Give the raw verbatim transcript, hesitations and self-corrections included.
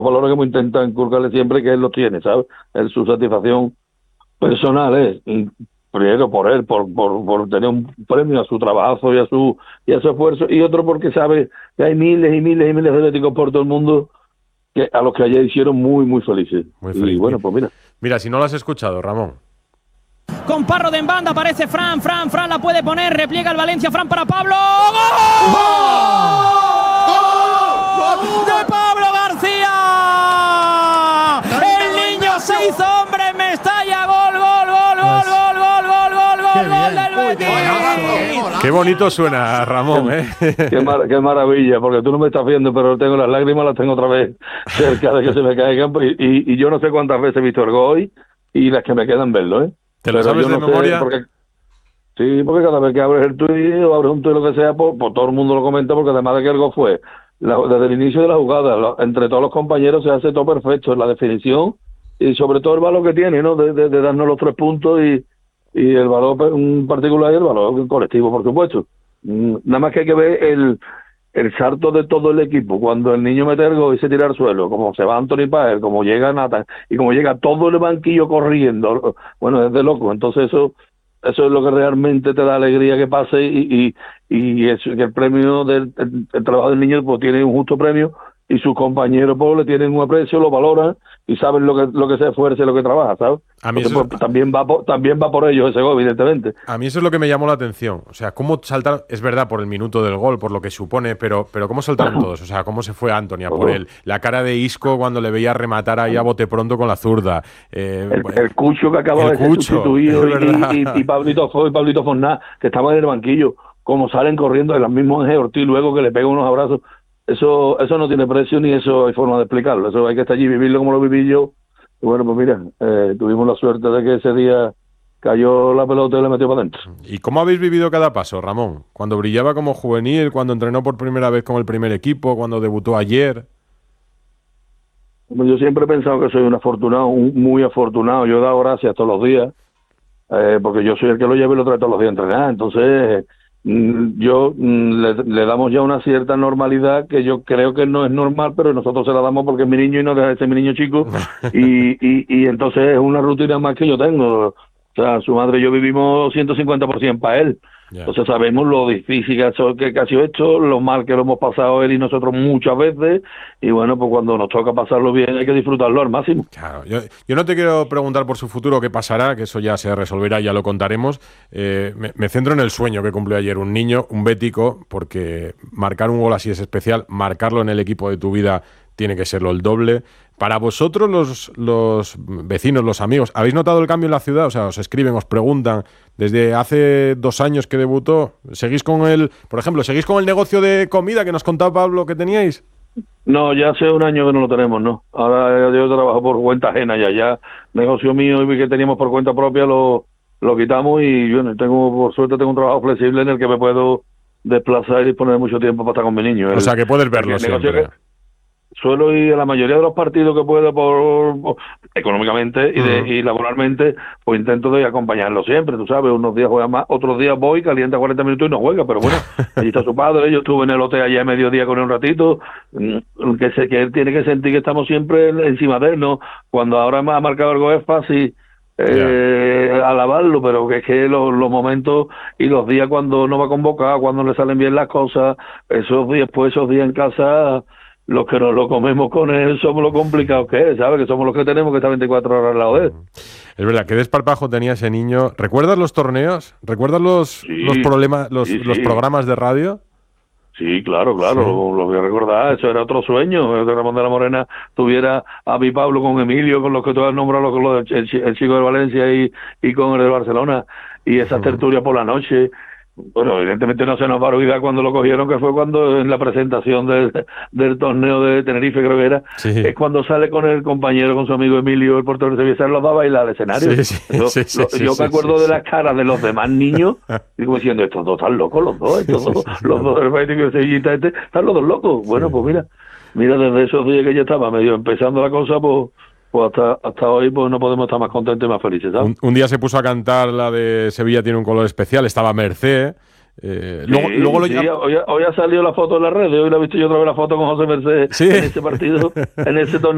valores que hemos intentado inculcarle siempre, que él los tiene, ¿sabes? Él, su satisfacción personal es, y primero por él, por, por, por tener un premio a su trabajo y a su y a su esfuerzo, y otro porque sabe que hay miles y miles y miles de atléticos por todo el mundo que a los que ayer hicieron muy, muy felices. Muy feliz. Y bueno, pues mira. Mira, si no lo has escuchado, Ramón. Con Parro de en banda, aparece Fran, Fran, Fran la puede poner, repliega el Valencia, Fran para Pablo. ¡Gol! ¡Gol! ¡Gol! ¡De Pablo García! ¡El niño se hizo hombre en Mestalla! ¡Gol, gol, gol, gol, gol, gol, gol, gol, gol, gol del Betis! Qué bonito suena, Ramón, ¿eh? Qué, mar, qué maravilla, porque tú no me estás viendo, pero tengo las lágrimas, las tengo otra vez cerca de que se me caigan, y, y, y yo no sé cuántas veces he visto el gol hoy y las que me quedan verlo, ¿eh? ¿Te lo sabes yo no de memoria? Porque, sí, porque cada vez que abres el tuit o abres un tuit, lo que sea, pues, pues todo el mundo lo comenta, porque además de que el gol fue, la, desde el inicio de la jugada, lo, entre todos los compañeros se hace todo perfecto, la definición y sobre todo el valor que tiene, ¿no? De, de, de darnos los tres puntos y, y el valor un particular y el valor colectivo, por supuesto. Nada más que hay que ver el, el salto de todo el equipo, cuando el niño mete el gol y se tira al suelo, como se va Anthony Páez, como llega Nathan, y como llega todo el banquillo corriendo, bueno, es de loco. Entonces eso eso es lo que realmente te da alegría que pase, y, y, y es que el premio del el, el trabajo del niño pues tiene un justo premio, y sus compañeros pues le tienen un aprecio, lo valoran y saben lo que lo que se esfuerza y lo que trabaja, ¿sabes? A mí Entonces, eso pues, también va por, también va por ellos ese gol, evidentemente. A mí eso es lo que me llamó la atención. O sea, cómo saltaron, es verdad, por el minuto del gol, por lo que supone, pero, pero cómo saltaron todos. O sea, cómo se fue Anthony a por él. La cara de Isco cuando le veía rematar ahí a bote pronto con la zurda. Eh, el, el Cucho que acaba de ser Cucho, sustituido, y, y, y Pablito Fo y Pablito Forná, que estaban en el banquillo, como salen corriendo de los mismos Ángel Ortiz, luego que le pega unos abrazos. Eso eso no tiene precio, ni eso hay forma de explicarlo. Eso hay que estar allí, vivirlo como lo viví yo. Y bueno, pues mira, eh, tuvimos la suerte de que ese día cayó la pelota y le metió para adentro. ¿Y cómo habéis vivido cada paso, Ramón? Cuando brillaba como juvenil, cuando entrenó por primera vez con el primer equipo, cuando debutó ayer. Yo siempre he pensado que soy un afortunado, un muy afortunado. Yo he dado gracias todos los días, eh, porque yo soy el que lo lleva y lo trae todos los días a entrenar. Entonces, mm, yo mm, le, le damos ya una cierta normalidad que yo creo que no es normal, pero nosotros se la damos porque es mi niño y no deja de ser mi niño chico. y, y, y entonces es una rutina más que yo tengo. O sea, su madre y yo vivimos ciento cincuenta por ciento para él. Yeah. Entonces sabemos lo difícil que ha, que, que ha sido esto, lo mal que lo hemos pasado él y nosotros muchas veces, y bueno, pues cuando nos toca pasarlo bien hay que disfrutarlo al máximo. Claro, yo, yo no te quiero preguntar por su futuro qué pasará, que eso ya se resolverá, ya lo contaremos. Eh, me, me centro en el sueño que cumplió ayer un niño, un bético, porque marcar un gol así es especial, marcarlo en el equipo de tu vida tiene que serlo el doble. Para vosotros, los, los vecinos, los amigos, ¿habéis notado el cambio en la ciudad? O sea, os escriben, os preguntan, desde hace dos años que debutó, ¿seguís con el, por ejemplo, seguís con el negocio de comida que nos contaba Pablo que teníais? No, ya hace un año que no lo tenemos, ¿no? Ahora yo trabajo por cuenta ajena, ya, ya negocio mío y que teníamos por cuenta propia lo, lo quitamos, y bueno, tengo, por suerte tengo un trabajo flexible en el que me puedo desplazar y disponer mucho tiempo para estar con mi niño. O el, sea, que puedes verlo siempre. Suelo ir a la mayoría de los partidos que puedo por, por económicamente y, de, uh-huh. y laboralmente, pues intento de acompañarlo siempre, tú sabes, unos días juega más, otros días voy, calienta cuarenta minutos y no juega, pero bueno, allí está su padre, yo estuve en el hotel allá a mediodía con él un ratito, que, se, que él tiene que sentir que estamos siempre encima de él, ¿no? Cuando ahora ha marcado el gol es fácil eh, yeah. alabarlo, pero que es que los, los momentos y los días cuando no va convocado, cuando le salen bien las cosas, esos días, pues esos días en casa, los que nos lo comemos con él somos lo complicados que es, ¿sabes? Que somos los que tenemos que estar veinticuatro horas al lado de él. Es verdad, qué desparpajo tenía ese niño. ¿Recuerdas los torneos? ¿Recuerdas los, sí, los problemas, los, sí, sí. los programas de radio? Sí, claro, claro, sí. lo, lo voy a recordar, eso era otro sueño, que Ramón de la Morena tuviera a mi Pablo con Emilio, con los que tú has nombrado, con los, el, el chico de Valencia y, y con el de Barcelona, y esas uh-huh. tertulias por la noche. Bueno, evidentemente no se nos va a olvidar cuando lo cogieron, que fue cuando en la presentación del, del torneo de Tenerife, creo que era, sí. es cuando sale con el compañero, con su amigo Emilio, el portero de Sevilla, los va a bailar al escenario. Sí, sí, yo sí, sí, lo, sí, yo sí, me acuerdo sí, de sí. las caras de los demás niños, digo diciendo, estos dos están locos, los dos, estos dos, sí, sí, sí, los sí, dos del Bético de Sevillita, este, están los dos locos. Bueno, sí. pues mira, mira, desde esos días que ya estaba medio empezando la cosa, pues... pues hasta hasta hoy pues no podemos estar más contentos y más felices, ¿sabes? Un, un día se puso a cantar la de Sevilla tiene un color especial, estaba Mercé. Eh, sí, luego, luego lo sí, llama... hoy, hoy ha salido la foto en las redes, hoy la he visto yo otra vez la foto con José Mercé ¿Sí? en ese partido, en ese torneo.